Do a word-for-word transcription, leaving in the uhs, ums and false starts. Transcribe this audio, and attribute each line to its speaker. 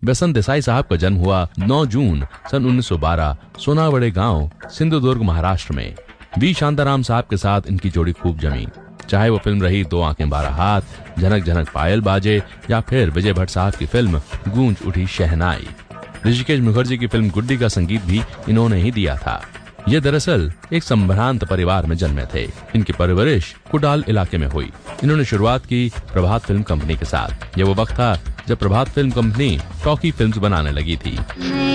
Speaker 1: बसंत देसाई साहब का जन्म हुआ नौ जून सन उन्नीस सौ बारह सोनावड़े गांव, सिंधुदुर्ग, महाराष्ट्र में। वी शांताराम साहब के साथ इनकी जोड़ी खूब जमी, चाहे वो फिल्म रही दो आंखें बारह हाथ, झनक झनक पायल बाजे, या फिर विजय भट्ट साहब की फिल्म गूंज उठी शहनाई। ऋषिकेश मुखर्जी की फिल्म गुड्डी का संगीत भी इन्होंने ही दिया था। ये दरअसल एक संभ्रांत परिवार में जन्मे थे। इनकी परवरिश कुडाल इलाके में हुई। इन्होंने शुरुआत की प्रभात फिल्म कंपनी के साथ। ये वो वक्त था जब प्रभात फिल्म कंपनी टॉकी फिल्म्स बनाने लगी थी।